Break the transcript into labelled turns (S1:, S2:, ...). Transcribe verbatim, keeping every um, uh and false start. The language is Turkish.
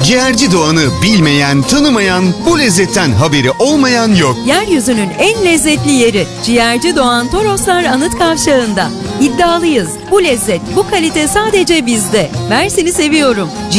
S1: Ciğerci Doğan'ı bilmeyen, tanımayan, bu lezzetten haberi olmayan yok.
S2: Yeryüzünün en lezzetli yeri Ciğerci Doğan Toroslar Anıt Kavşağı'nda. İddialıyız. Bu lezzet, bu kalite sadece bizde. Mersin'i seviyorum.